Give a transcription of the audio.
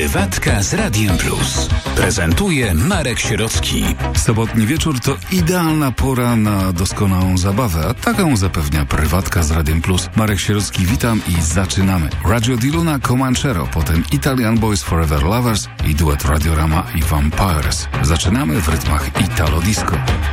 Prywatka z Radiem Plus. Prezentuje Marek Sierocki. Sobotni wieczór to idealna pora na doskonałą zabawę, a taką zapewnia Prywatka z Radiem Plus. Marek Sierocki, witam i zaczynamy. Radio di Luna, Comanchero, potem Italian Boys Forever Lovers i duet Radiorama i Vampires. Zaczynamy w rytmach Italo Disco.